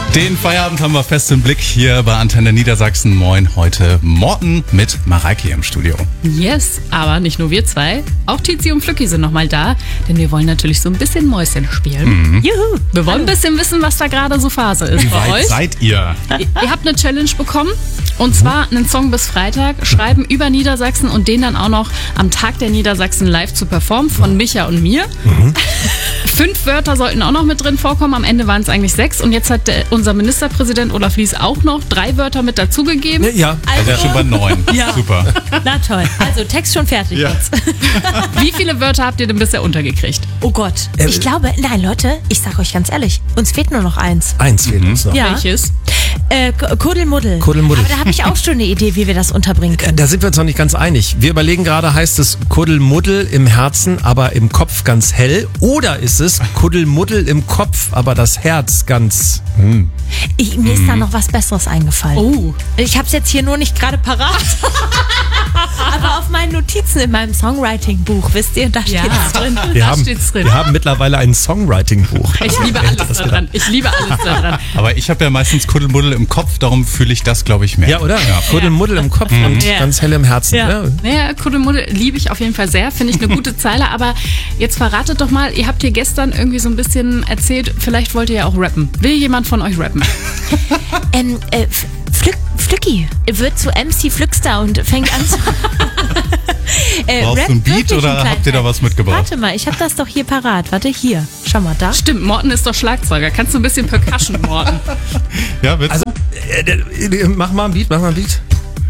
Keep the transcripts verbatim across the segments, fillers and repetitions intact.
Den Feierabend haben wir fest im Blick hier bei Antenne Niedersachsen. Moin, heute Morten mit Mareike im Studio. Yes, aber nicht nur wir zwei, auch Tizi und Flücki sind nochmal da, denn wir wollen natürlich so ein bisschen Mäuschen spielen. Mhm. Juhu! Wir wollen ein bisschen wissen, was da gerade so Phase ist Wie bei weit euch. seid ihr? Ihr, ihr habt eine Challenge bekommen und zwar einen Song bis Freitag, schreiben über Niedersachsen und den dann auch noch am Tag der Niedersachsen live zu performen von Micha und mir. Mhm. Fünf Wörter sollten auch noch mit drin vorkommen, am Ende waren es eigentlich sechs und jetzt hat der, unser Ministerpräsident Olaf Lies auch noch drei Wörter mit dazugegeben. Ja, Also, also schon bei neun. Ja. Super. Na toll. Also Text schon fertig Ja. jetzt. Wie viele Wörter habt ihr denn bisher untergekriegt? Oh Gott. Äh, Ich glaube, nein Leute, ich sag euch ganz ehrlich, uns fehlt nur noch eins. eins fehlt uns noch. Ja. Welches? Äh, K- Kuddelmuddel. Kuddelmuddel. Aber da habe ich auch schon eine Idee, wie wir das unterbringen können. Da sind wir uns noch nicht ganz einig. Wir überlegen gerade, heißt es Kuddelmuddel im Herzen, aber im Kopf ganz hell? Oder ist es Kuddelmuddel im Kopf, aber das Herz ganz... Hm. Ich, mir ist da noch was Besseres eingefallen. Oh. Ich habe es jetzt hier nur nicht gerade parat. Aber auf meinen Notizen in meinem Songwriting-Buch, wisst ihr, da Ja, steht es drin. Wir, da haben, steht's drin. wir haben mittlerweile ein Songwriting-Buch. Ich liebe alles daran. Ich liebe alles daran. Aber ich habe ja meistens Kuddelmuddel im Kopf, darum fühle ich das, glaube ich, mehr. Ja, oder? Ja. Kuddelmuddel im Kopf und Ja. ganz hell im Herzen. Ja. Ja. Naja, Kuddelmuddel liebe ich auf jeden Fall sehr. Finde ich eine gute Zeile. Aber jetzt verratet doch mal, ihr habt hier gestern irgendwie so ein bisschen erzählt, vielleicht wollt ihr ja auch rappen. Will jemand von euch rappen? Ähm, äh, F- Flück, Flücki wird zu M C Flückstar und fängt an zu... äh, Brauchst du einen rappt Beat wirklich oder einen kleinen habt ihr da Teil. was mitgebracht? Warte mal, ich habe das doch hier parat. Warte, hier. Schau mal, da. Stimmt, Morten ist doch Schlagzeuger. Kannst du ein bisschen Percussion, Morten? Ja, willst Also, äh, äh, mach mal ein Beat, mach mal ein Beat.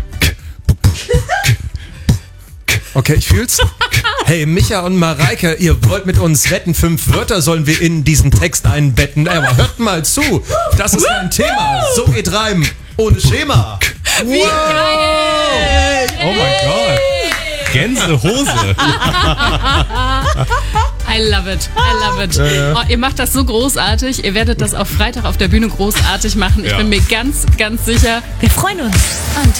Okay, ich fühl's. Hey, Micha und Mareike, ihr wollt mit uns wetten, fünf Wörter sollen wir in diesen Text einbetten. Aber hört mal zu, das ist ein Thema. So geht Reim ohne Schema. Wie geil! Oh mein Gott. Gänsehose. I love it. I love it. Oh, ihr macht das so großartig. Ihr werdet das auf Freitag auf der Bühne großartig machen. Ich Ja. bin mir ganz, ganz sicher. Wir freuen uns.